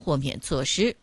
豁免措施。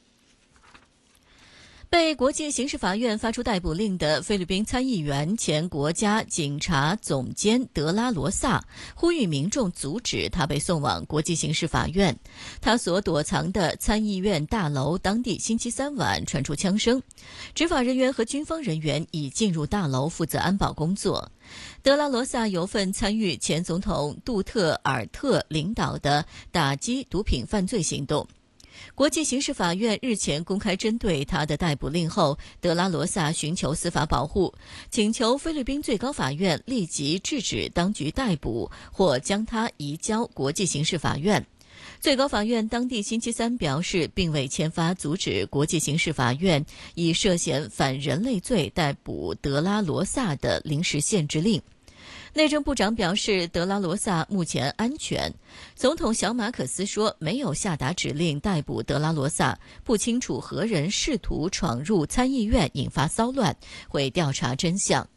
被国际刑事法院发出逮捕令的菲律宾参议员、前国家警察总监德拉罗萨呼吁民众阻止他被送往国际刑事法院。他所躲藏的参议院大楼当地星期三晚传出枪声，执法人员和军方人员已进入大楼负责安保工作。德拉罗萨有份参与前总统杜特尔特领导的打击毒品犯罪行动。国际刑事法院日前公开针对他的逮捕令后，德拉罗萨寻求司法保护，请求菲律宾最高法院立即制止当局逮捕或将他移交国际刑事法院。最高法院当地星期三表示，并未签发阻止国际刑事法院以涉嫌反人类罪逮捕德拉罗萨的临时限制令。内政部长表示，德拉罗萨目前安全。总统小马可斯说，没有下达指令逮捕德拉罗萨，不清楚何人试图闯入参议院引发骚乱，会调查真相。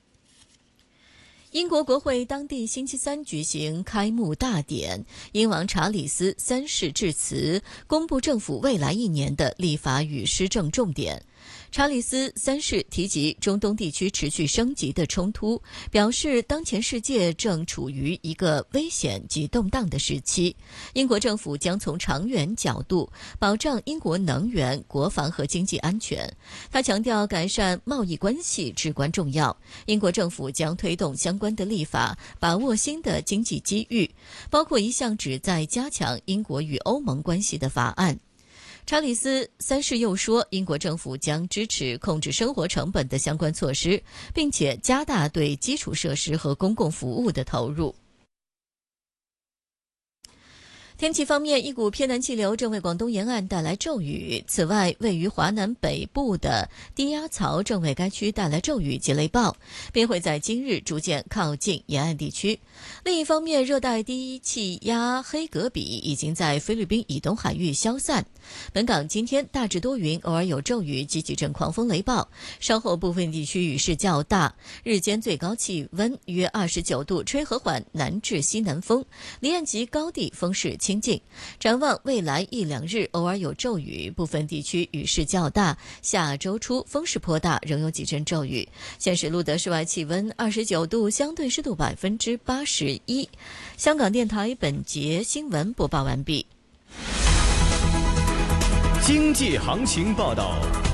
英国国会当地星期三举行开幕大典，英王查理斯三世致辞，公布政府未来1年的立法与施政重点。查理斯三世提及中东地区持续升级的冲突，表示当前世界正处于一个危险及动荡的时期，英国政府将从长远角度保障英国能源、国防和经济安全。他强调改善贸易关系至关重要，英国政府将推动相关的立法，把握新的经济机遇，包括一项旨在加强英国与欧盟关系的法案。查理斯三世又说，英国政府将支持控制生活成本的相关措施，并且加大对基础设施和公共服务的投入。天气方面，一股偏南气流正为广东沿岸带来骤雨。此外，位于华南北部的低压槽正为该区带来骤雨及雷暴，并会在今日逐渐靠近沿岸地区。另一方面，热带低气压黑格比已经在菲律宾以东海域消散。本港今天大致多云，偶尔有骤雨及几阵狂风雷暴，稍后部分地区雨势较大。日间最高气温约29度，吹和缓南至西南风，离岸及高地风势清劲。展望未来1-2日，偶尔有骤雨，部分地区雨势较大。下周初风势颇大，仍有几阵骤雨。现时录得室外气温29度，相对湿度81%。香港电台本节新闻播报完毕。 经济行情报道。